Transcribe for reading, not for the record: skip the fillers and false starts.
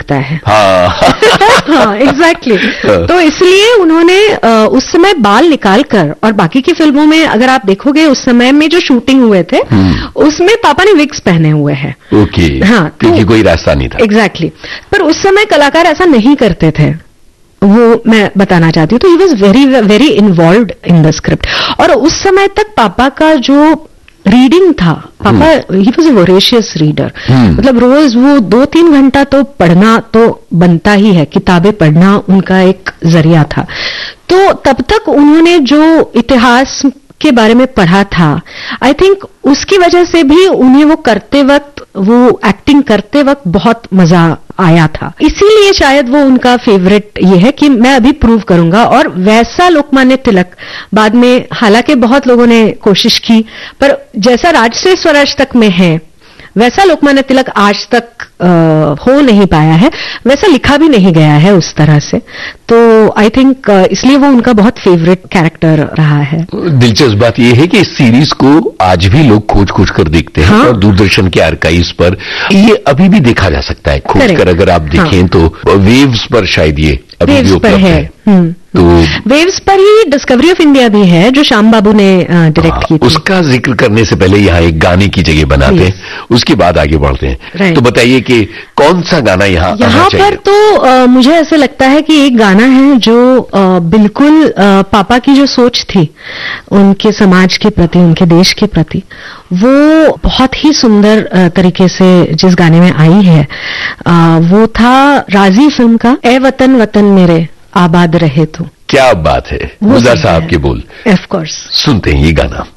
दिखता है। हाँ एग्जैक्टली। तो इसलिए उन्होंने उस समय बाल निकाल कर, और बाकी की फिल्मों में अगर आप देखोगे उस समय में जो शूटिंग हुए थे उसमें पापा ने विग्स पहने हुए हैं। ओके। हाँ, क्योंकि कोई रास्ता नहीं था। एग्जैक्टली। पर उस समय कलाकार ऐसा नहीं करते थे, वो मैं बताना चाहती हूँ। तो he was very very involved in the script. और उस समय तक पापा का जो रीडिंग था, पापा he was a voracious reader. मतलब रोज वो 2-3 घंटा तो पढ़ना तो बनता ही है, किताबें पढ़ना उनका एक जरिया था। तो तब तक उन्होंने जो इतिहास के बारे में पढ़ा था, आई थिंक उसकी वजह से भी उन्हें वो करते वक्त, वो एक्टिंग करते वक्त बहुत मजा आया था। इसीलिए शायद वो उनका फेवरेट ये है कि मैं अभी प्रूव करूंगा। और वैसा लोकमान्य तिलक बाद में, हालांकि बहुत लोगों ने कोशिश की, पर जैसा राज से स्वराज तक में है वैसा लोकमान्य तिलक आज तक हो नहीं पाया है, वैसा लिखा भी नहीं गया है उस तरह से। तो आई थिंक इसलिए वो उनका बहुत फेवरेट कैरेक्टर रहा है। दिलचस्प बात यह है कि इस सीरीज को आज भी लोग खोज खोज कर देखते हैं। हाँ? और दूरदर्शन के आर्काइव्स पर ये अभी भी देखा जा सकता है खोज कर। अगर आप देखें हाँ। तो वेव्स पर शायद ये अभी भी उपलब्ध है। तो वेव्स पर ही डिस्कवरी ऑफ इंडिया भी है, जो श्याम बाबू ने डायरेक्ट की थी। उसका जिक्र करने से पहले यहाँ एक गाने की जगह बनाते हैं, उसके बाद आगे बढ़ते हैं। तो बताइए कि कौन सा गाना यहाँ पर तो मुझे ऐसे लगता है कि एक गाना है जो बिल्कुल पापा की जो सोच थी उनके समाज के प्रति, उनके देश के प्रति, वो बहुत ही सुंदर तरीके से जिस गाने में आई है, वो था राजी फिल्म का ए वतन वतन मेरे आबाद रहे तू। क्या बात है, मुज़्ज़फ़र साहब के बोल। ऑफ कोर्स सुनते हैं ये गाना।